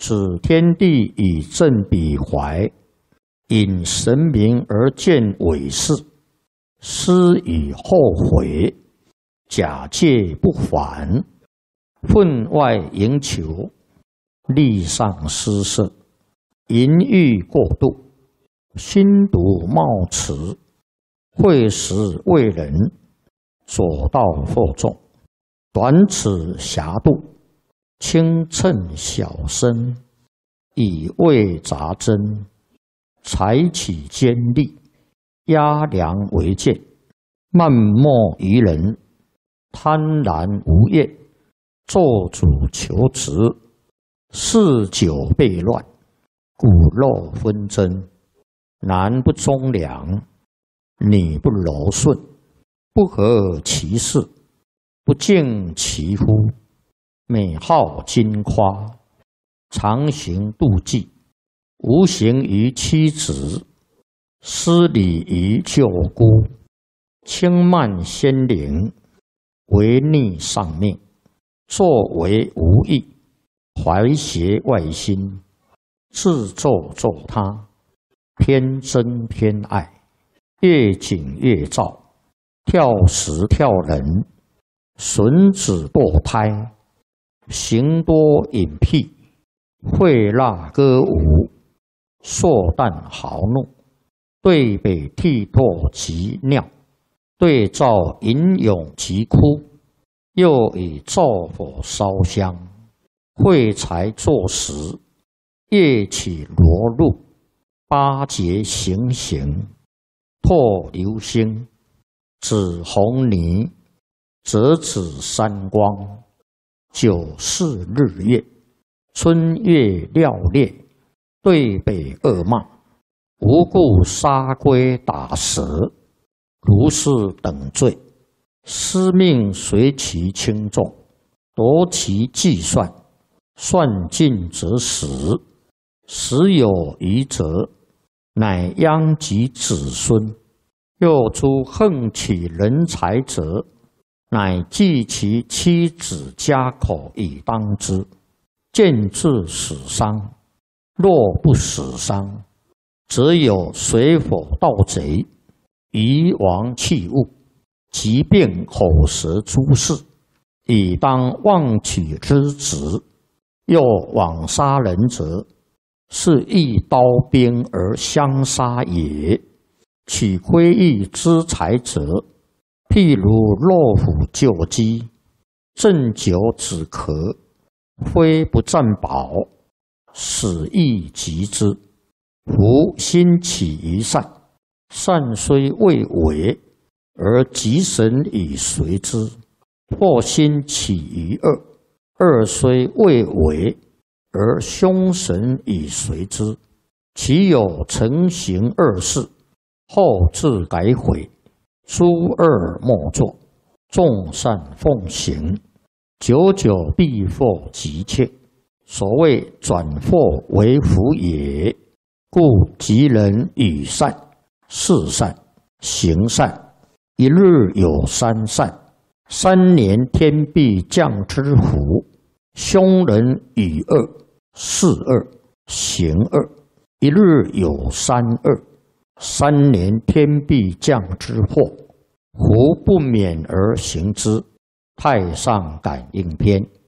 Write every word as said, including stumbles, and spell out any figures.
指天地以正彼怀，引神明而见伪事，思以后悔，假借不还，分外营求，力上失色，淫欲过度，心毒冒迟，会时为人，所道惑众，短尺狭度，轻称小身，以为杂针，采取尖利，压梁为剑，漫莫于人，贪婪无厌，做主求职，嗜酒悖乱，骨肉纷争，男不忠良，女不柔顺，不合其事，不敬其夫，美好矜夸，常行妒忌，无形于妻子，失礼于舅姑，轻慢先灵，违逆上命，作为无益，怀邪外心，自作作他，偏憎偏爱，越紧越躁，跳时跳人，吮指堕胎，行多隐僻，会蜡歌舞，硕诞豪怒，对北涕唾及尿，对照吟咏及哭，又以灶火烧香，会财作食，夜起罗露，八节行刑，唾流星，指红泥，折指三光，九四日月，春月料烈，对北恶骂，无故杀龟打蛇，如是等罪，司命随其轻重，夺其计算，算尽则死，死有余则，乃殃及子孙。又诸横取人才者，乃计其妻子家口以当之，见至死伤。若不死伤，则有水火盗贼，夷王器物，疾病口舌诸事，以当妄取之职。又枉杀人者，是一刀兵而相杀也。取窥益之财者，譬如落虎救鸡，鸩酒止咳，非不占宝，死亦及之。夫心起于善，善虽未为，而吉神以随之；或心起于恶，恶虽未为，而凶神以随之。其有成行恶事，后自改悔，诸恶莫作，众善奉行，久久必获吉切。所谓转祸为福也。故吉人语善、事善、行善，一日有三善，三年天必降之福。凶人语恶、事恶、行恶，一日有三恶，三年天必降之祸，胡不免而行之。太上感应篇。